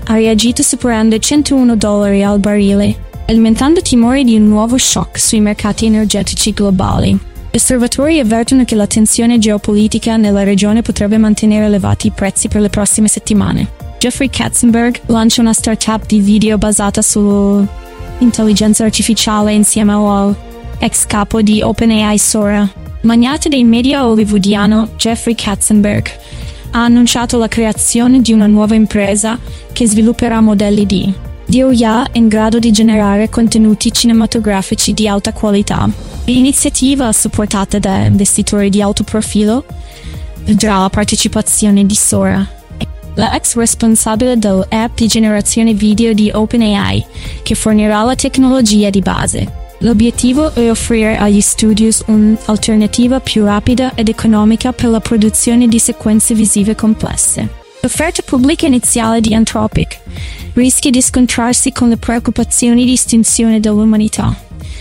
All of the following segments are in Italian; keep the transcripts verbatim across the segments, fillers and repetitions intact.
ha reagito superando i centouno dollari al barile, alimentando timori di un nuovo shock sui mercati energetici globali. Gli osservatori avvertono che la tensione geopolitica nella regione potrebbe mantenere elevati i prezzi per le prossime settimane. Jeffrey Katzenberg lancia una startup di video basata sull'intelligenza artificiale insieme al ex capo di OpenAI Sora. Magnate dei media hollywoodiano Jeffrey Katzenberg ha annunciato la creazione di una nuova impresa che svilupperà modelli di D O I A in grado di generare contenuti cinematografici di alta qualità. L'iniziativa, supportata da investitori di alto profilo, vedrà la partecipazione di Sora, la ex responsabile dell'app di generazione video di OpenAI, che fornirà la tecnologia di base. L'obiettivo è offrire agli studios un'alternativa più rapida ed economica per la produzione di sequenze visive complesse. L'offerta pubblica iniziale di Anthropic rischia di scontrarsi con le preoccupazioni di estinzione dell'umanità.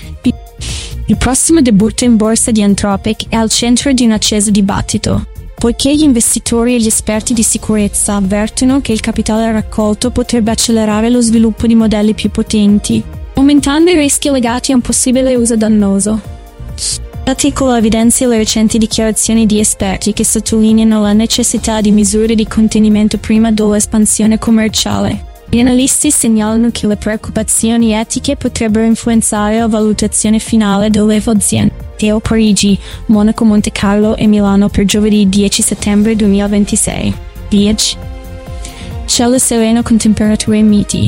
Il prossimo debutto in borsa di Anthropic è al centro di un acceso dibattito, poiché gli investitori e gli esperti di sicurezza avvertono che il capitale raccolto potrebbe accelerare lo sviluppo di modelli più potenti, aumentando i rischi legati a un possibile uso dannoso. L'articolo evidenzia le recenti dichiarazioni di esperti che sottolineano la necessità di misure di contenimento prima dell'espansione commerciale. Gli analisti segnalano che le preoccupazioni etiche potrebbero influenzare la valutazione finale delle aziende a Parigi, Monaco, Monte Carlo e Milano per giovedì dieci settembre duemilaventisei. dieci. Cielo sereno con temperature miti.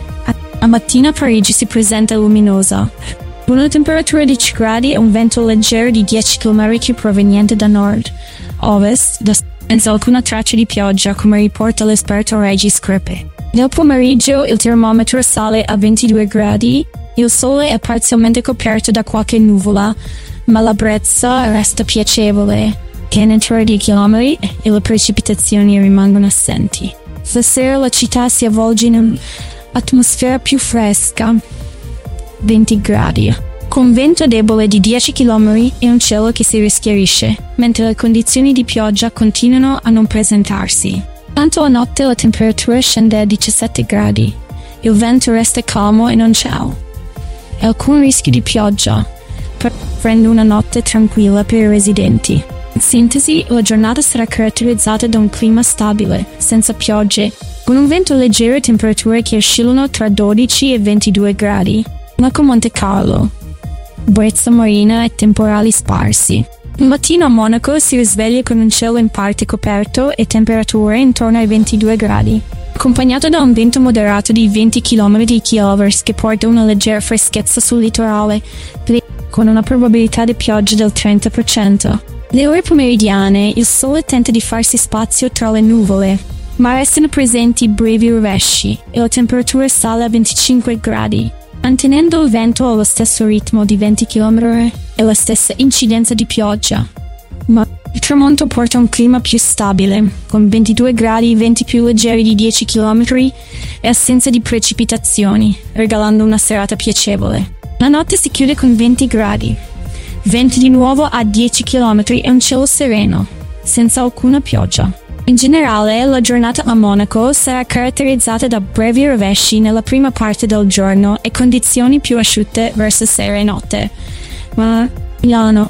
A mattina Parigi si presenta luminosa. Una temperatura di dieci gradi e un vento leggero di dieci chilometri proveniente da nord-ovest, senza alcuna traccia di pioggia, come riporta l'esperto Regis Crepe. Nel pomeriggio il termometro sale a ventidue gradi, il sole è parzialmente coperto da qualche nuvola, ma la brezza resta piacevole, che in entro di chilometri e le precipitazioni rimangono assenti. Stasera la città si avvolge in un'atmosfera più fresca, venti gradi, con vento debole di dieci chilometri e un cielo che si rischiarisce, mentre le condizioni di pioggia continuano a non presentarsi. Tanto a notte la temperatura scende a diciassette gradi, il vento resta calmo e non c'è alcun rischio di pioggia, prende una notte tranquilla per i residenti. In sintesi, la giornata sarà caratterizzata da un clima stabile, senza piogge, con un vento leggero e temperature che oscillano tra dodici e ventidue gradi. Monaco, Monte Carlo, brezza marina e temporali sparsi. Il mattino a Monaco si risveglia con un cielo in parte coperto e temperature intorno ai ventidue gradi, accompagnato da un vento moderato di venti chilometri all'ora che porta una leggera freschezza sul litorale, con una probabilità di pioggia del trenta per cento. Le ore pomeridiane il sole tenta di farsi spazio tra le nuvole, ma restano presenti brevi rovesci e la temperatura sale a venticinque gradi, mantenendo il vento allo stesso ritmo di venti chilometri e la stessa incidenza di pioggia. Ma il tramonto porta un clima più stabile, con ventidue gradi, venti più leggeri di dieci chilometri e assenza di precipitazioni, regalando una serata piacevole. La notte si chiude con venti gradi, venti di nuovo a dieci chilometri e un cielo sereno, senza alcuna pioggia. In generale, la giornata a Monaco sarà caratterizzata da brevi rovesci nella prima parte del giorno e condizioni più asciutte verso sera e notte. Ma Milano,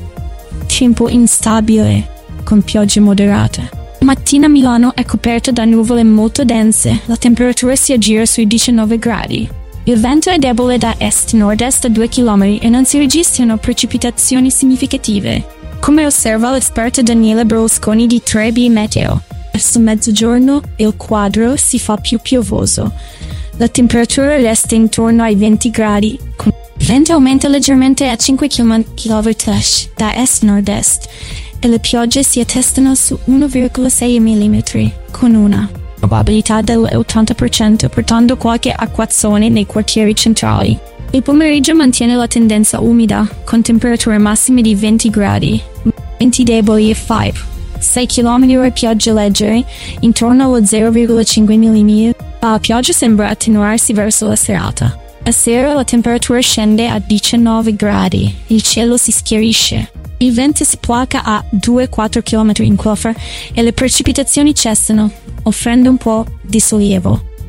tempo instabile, con piogge moderate. Mattina Milano è coperta da nuvole molto dense, la temperatura si aggira sui diciannove gradi. Il vento è debole da est-nord-est a due chilometri e non si registrano precipitazioni significative, come osserva l'esperto Daniele Berlusconi di tre B Meteo. Verso mezzogiorno il quadro si fa più piovoso. La temperatura resta intorno ai venti gradi, con il vento aumenta leggermente a cinque chilometri da est-nord-est e le piogge si attestano su uno virgola sei millimetri, con una probabilità dell'ottanta per cento, portando qualche acquazzone nei quartieri centrali. Il pomeriggio mantiene la tendenza umida, con temperature massime di venti gradi, venti deboli e cinque sei chilometri e piogge leggere, intorno allo zero virgola cinque millimetri. La pioggia sembra attenuarsi verso la serata. A sera la temperatura scende a diciannove gradi, il cielo si schiarisce. Il vento si placa a due quattro chilometri in quella e le precipitazioni cessano, offrendo un po' di sollievo.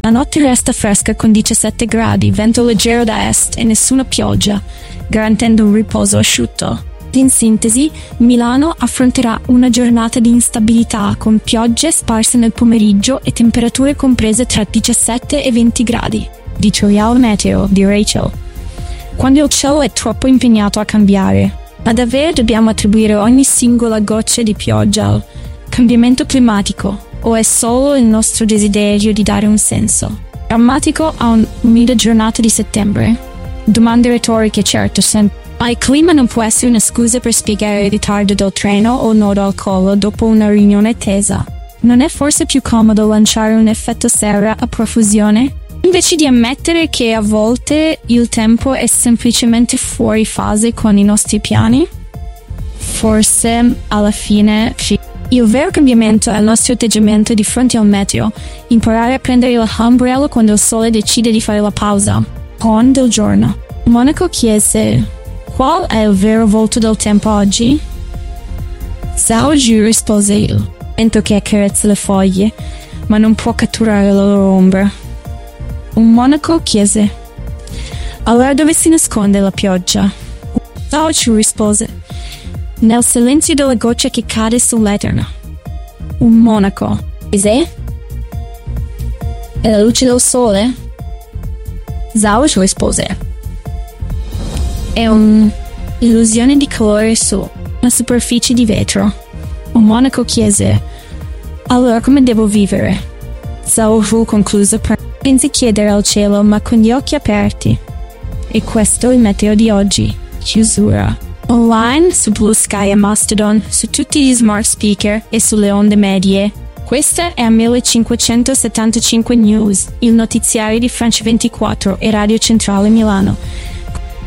La notte resta fresca con diciassette gradi, vento leggero da est e nessuna pioggia, garantendo un riposo asciutto. In sintesi, Milano affronterà una giornata di instabilità con piogge sparse nel pomeriggio e temperature comprese tra diciassette e venti gradi. Editoriale Meteo di Rachel. Quando il cielo è troppo impegnato a cambiare, ma davvero dobbiamo attribuire ogni singola goccia di pioggia al cambiamento climatico, o è solo il nostro desiderio di dare un senso drammatico a un'umida giornata di settembre? Domande retoriche, certo, sempre. Ma il clima non può essere una scusa per spiegare il ritardo del treno o il nodo al collo dopo una riunione tesa. Non è forse più comodo lanciare un effetto serra a profusione, invece di ammettere che a volte il tempo è semplicemente fuori fase con i nostri piani? Forse, alla fine, il vero cambiamento è il nostro atteggiamento di fronte al meteo, imparare a prendere l'ombrello quando il sole decide di fare la pausa. Con del giorno. Monaco chiese: qual è il vero volto del tempo oggi? Zhao Zhu rispose: il vento che accarezza le foglie, ma non può catturare la loro ombra. Un monaco chiese: allora dove si nasconde la pioggia? Zhao Zhu rispose: nel silenzio della goccia che cade sull'eterno. Un monaco chiese: è la luce del sole? Zhao Zhu rispose: è un'illusione di calore su una superficie di vetro. Un monaco chiese: allora come devo vivere? Zhao Zhu concluse: pensi chiedere al cielo ma con gli occhi aperti. E questo è il meteo di oggi. Chiusura. Online, su Blue Sky e Mastodon, su tutti gli smart speaker e sulle onde medie. Questa è millecinquecentosettantacinque News, il notiziario di Francia ventiquattro e Radio Centrale Milano.